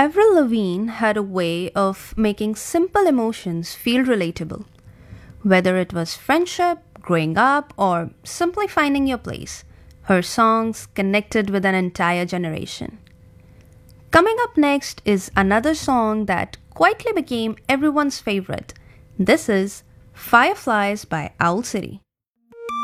Avril Lavigne had a way of making simple emotions feel relatable, whether it was friendship, growing up, or simply finding your place. Her songs connected with an entire generation. Coming up next is another song that quietly became everyone's favorite. This is Fireflies by Owl City.